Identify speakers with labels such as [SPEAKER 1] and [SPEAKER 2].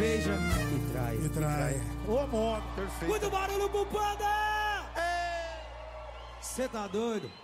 [SPEAKER 1] beija e trai.
[SPEAKER 2] E trai. Ô, modo.
[SPEAKER 1] Perfeito. Muito barulho pro Panda! Cê tá doido?